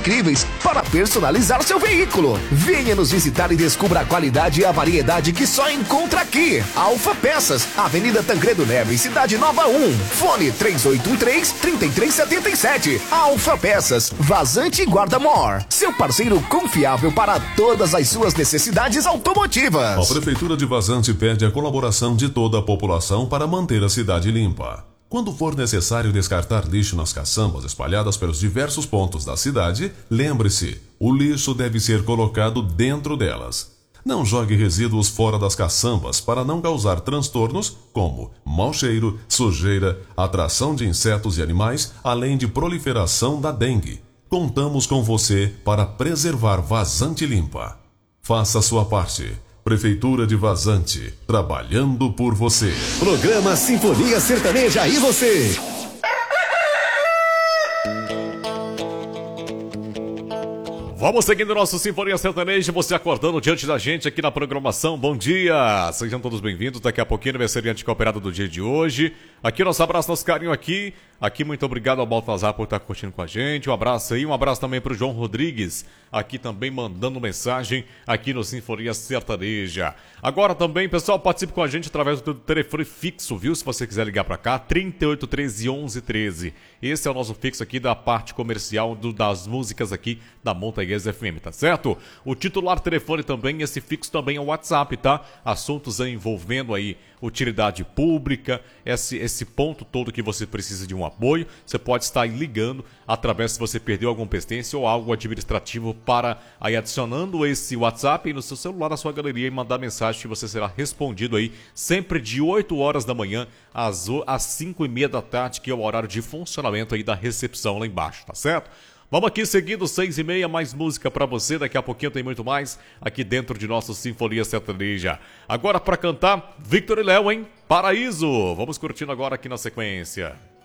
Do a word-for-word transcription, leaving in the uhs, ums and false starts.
incríveis para personalizar seu veículo. Venha nos visitar e descubra a qualidade e a variedade que só encontra aqui. Alfa Peças, Avenida Tancredo Neves, Cidade Nova um. Fone três oito um três, três três sete sete. Alfa Peças, Vazante e Guarda-Mor. Seu parceiro confiável para todas as suas necessidades automotivas. A Prefeitura de Vazante pede a colaboração de toda a população para manter a cidade limpa. Quando for necessário descartar lixo nas caçambas espalhadas pelos diversos pontos da cidade, lembre-se, o lixo deve ser colocado dentro delas. Não jogue resíduos fora das caçambas para não causar transtornos como mau cheiro, sujeira, atração de insetos e animais, além de proliferação da dengue. Contamos com você para preservar Vazante limpa. Faça a sua parte. Prefeitura de Vazante, trabalhando por você. Programa Sinfonia Sertaneja, e você? Vamos seguindo o nosso Sinfonia Sertaneja, você acordando diante da gente aqui na programação. Bom dia, sejam todos bem-vindos. Daqui a pouquinho vai ser a cooperado do dia de hoje. Aqui nosso abraço, nosso carinho aqui. Aqui muito obrigado ao Baltazar por estar curtindo com a gente. Um abraço aí, um abraço também para o João Rodrigues, aqui também mandando mensagem aqui no Sinfonia Sertaneja. Agora também, pessoal, participe com a gente através do telefone fixo, viu? Se você quiser ligar para cá, trinta e oito, treze, onze, treze. Esse é o nosso fixo aqui da parte comercial do, das músicas aqui da Montanhês F M, tá certo? O titular telefone também, esse fixo também é o WhatsApp, tá? Assuntos envolvendo aí utilidade pública, esse, esse ponto todo que você precisa de um apoio, você pode estar aí ligando através se você perdeu algum pertence ou algo administrativo para aí adicionando esse WhatsApp no seu celular, na sua galeria, e mandar mensagem que você será respondido aí sempre de oito horas da manhã às, às cinco e meia da tarde, que é o horário de funcionamento aí da recepção lá embaixo, tá certo? Vamos aqui seguindo, seis e meia, mais música pra você. Daqui a pouquinho tem muito mais aqui dentro de nosso Sinfonia Sertaneja. Agora pra cantar, Victor e Léo, hein? Paraíso. Vamos curtindo agora aqui na sequência.